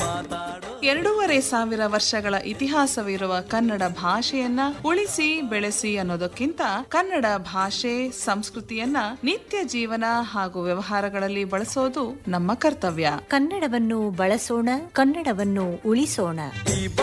2500 ವರ್ಷಗಳ ಇತಿಹಾಸವಿರುವ ಕನ್ನಡ ಭಾಷೆಯನ್ನ ಉಳಿಸಿ ಬೆಳೆಸಿ ಅನ್ನೋದಕ್ಕಿಂತ ಕನ್ನಡ ಭಾಷೆ ಸಂಸ್ಕೃತಿಯನ್ನ ನಿತ್ಯ ಜೀವನ ಹಾಗೂ ವ್ಯವಹಾರಗಳಲ್ಲಿ ಬಳಸೋದು ನಮ್ಮ ಕರ್ತವ್ಯ. ಕನ್ನಡವನ್ನು ಬಳಸೋಣ, ಕನ್ನಡವನ್ನು ಉಳಿಸೋಣ.